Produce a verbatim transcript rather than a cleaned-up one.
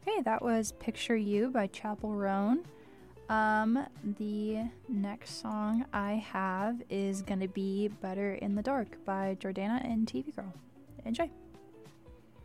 Okay, that was Picture You by Chapel Roan. Um, the next song I have is going to be Better in the Dark by Jordana and T V Girl. Enjoy.